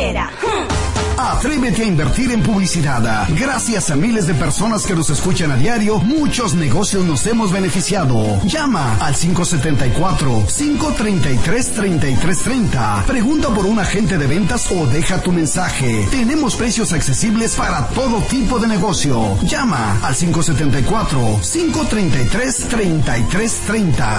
cartera. Atrévete a invertir en publicidad. Gracias a miles de personas que nos escuchan a diario, muchos negocios nos hemos beneficiado. Llama al 574-533-3330. Pregunta por un agente de ventas o deja tu mensaje. Tenemos precios accesibles para todo tipo de negocio. Llama al 574-533-3330.